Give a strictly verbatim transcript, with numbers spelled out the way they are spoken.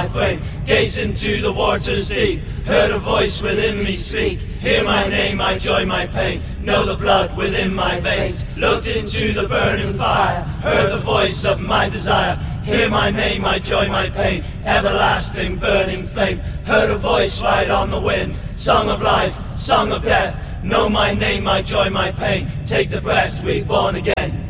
my frame. Gazed into the waters deep, heard a voice within me speak. Hear my name, my joy, my pain. Know the blood within my veins. Looked into the burning fire, heard the voice of my desire. Hear my name, my joy, my pain. Everlasting burning flame. Heard a voice right on the wind. Song of life, song of death. Know my name, my joy, my pain. Take the breath, reborn again.